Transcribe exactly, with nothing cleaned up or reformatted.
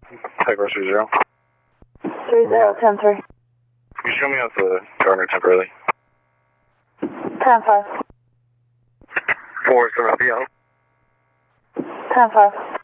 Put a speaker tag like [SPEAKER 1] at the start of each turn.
[SPEAKER 1] Type three zero.
[SPEAKER 2] three zero, ten three.
[SPEAKER 1] Can you show me out the Gardner temporarily?
[SPEAKER 2] ten five.
[SPEAKER 1] four seven P L.
[SPEAKER 2] ten five.